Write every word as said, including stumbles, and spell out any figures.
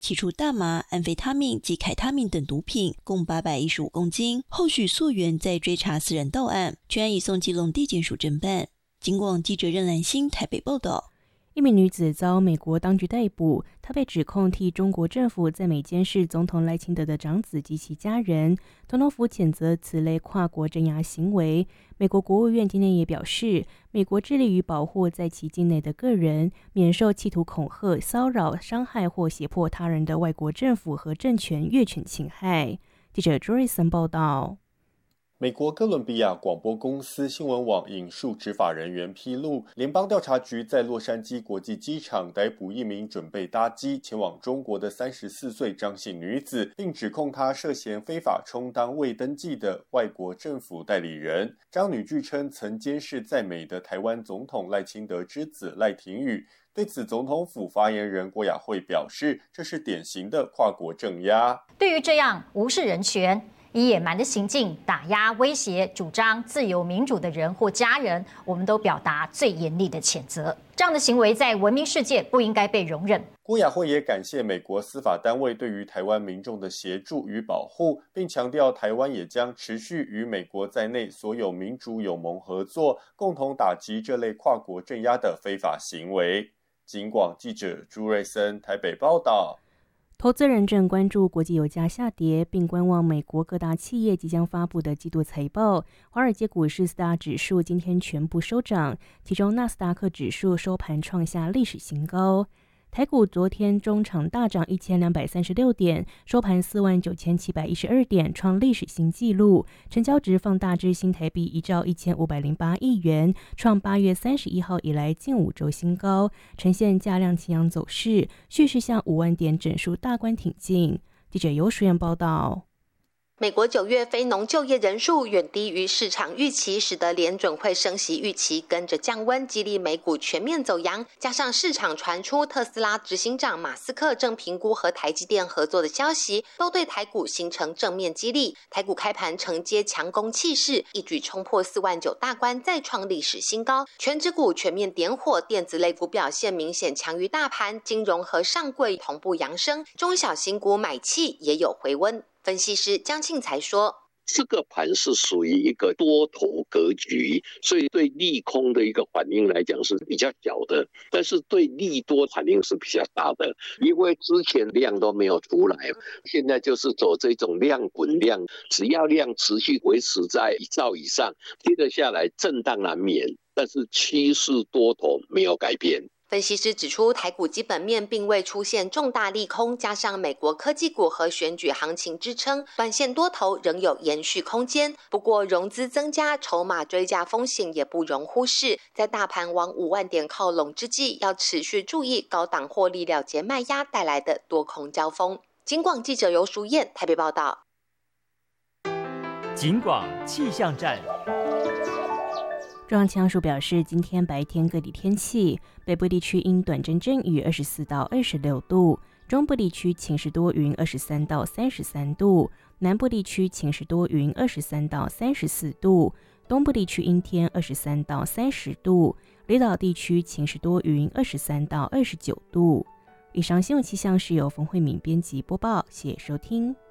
起初大麻、安非他命及凯他命等毒品共八百一十五公斤，后续溯源再追查私人盗案，全案移送基隆地检署侦办。警广记者任兰心台北报道。 一名女子遭美国当局逮捕，她被指控替中国政府在美监视总统赖清德的长子及其家人。总统府谴责此类跨国镇压行为。美国国务院今天也表示，美国致力于保护在其境内的个人，免受企图恐吓、骚扰、伤害或胁迫他人的外国政府和政权越权侵害。记者 Joyson 报道。 美国哥伦比亚广播公司新闻网引述执法人员披露，联邦调查局在洛杉矶国际机场逮捕一名准备搭机前往中国的三十四岁张姓女子，并指控她涉嫌非法充当未登记的外国政府代理人。张女据称曾监视在美的台湾总统赖清德之子赖廷宇。对此，总统府发言人郭雅慧表示，这是典型的跨国镇压。 对于这样无视人权、以野蛮的行径打压、威胁主张自由民主的人或家人，我们都表达最严厉的谴责。这样的行为在文明世界不应该被容忍。 郭雅慧也感谢美国司法单位对于台湾民众的协助与保护，并强调台湾也将持续与美国在内所有民主友盟合作，共同打击这类跨国镇压的非法行为。警广记者朱瑞森台北报道。 投资人正关注国际油价下跌，并观望美国各大企业即将发布的季度财报。华尔街股市四大指数今天全部收涨，其中纳斯达克指数收盘创下历史新高。台股昨天中场大涨一千两百三十六点，收盘四万九千七百一十二点，创历史新纪录，成交值放大至新台币一兆一千五百零八亿元，创八月三十一号以来近五周新高，呈现价量齐扬走势，蓄势向五万点整数大关挺进。记者游淑燕报道。 美国九月非农就业人数远低于市场预期，使得联准会升息预期跟着降温，激励美股全面走扬。加上市场传出特斯拉执行长马斯克正评估和台积电合作的消息，都对台股形成正面激励。台股开盘承接强攻气势，一举冲破四万九大关，再创历史新高。全指股全面点火，电子类股表现明显强于大盘，金融和上柜同步扬升，中小型股买气也有回温。分析师江庆才说， 这个盘是属于一个多头格局，所以对利空的一个反应来讲是比较小的，但是对利多反应是比较大的，因为之前量都没有出来，现在就是走这种量滚量，只要量持续维持在一兆以上，接着下来震荡难免，但是趋势多头没有改变。 分析师指出，台股基本面并未出现重大利空，加上美国科技股和选举行情支撑，短线多头仍有延续空间。不过融资增加、筹码追加风险也不容忽视。在大盘往五万点靠拢之际，要持续注意高档获利了结卖压带来的多空交锋。警广记者游淑燕台北报道。 警广气象站。 中央气象署表示，今天白天各地天气，北部地区因短阵阵雨二十四到二十六度，中部地区晴时多云二十三到三十三度，南部地区晴时多云二十三到三十四度，东部地区阴天二十三到三十度，离岛地区晴时多云二十三到二十九度。以上新闻气象是由冯慧敏编辑播报，谢谢收听。